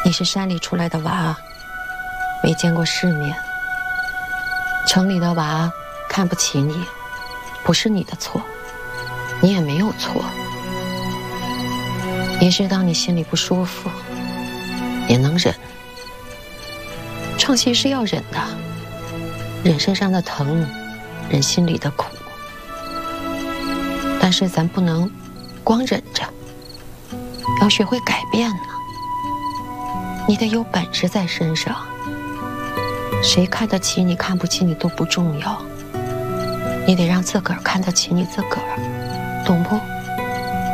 你是山里出来的娃，没见过世面。城里的娃看不起你，不是你的错，你也没有错。也是当你心里不舒服，也能忍。唱戏是要忍的，忍身上的疼，忍心里的苦。但是咱不能光忍着，要学会改变呢。你得有本事在身上，谁看得起你看不起你都不重要，你得让自个儿看得起你自个儿，懂不？